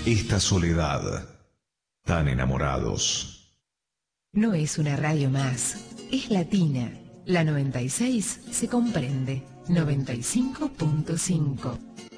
esta soledad, tan enamorados. No es una radio más, es latina. La 96 se comprende. 95.5.